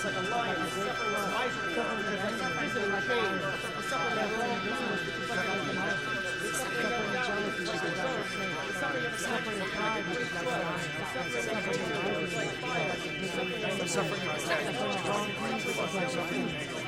it's like a lion, it's suffering a miser, it's suffering in the shade, it's suffering in the it's like it's suffering in jealousy, like a bird, it's suffering in suffering in pride, which is like a lion, it's suffering in like fire, it's suffering in attack, it's like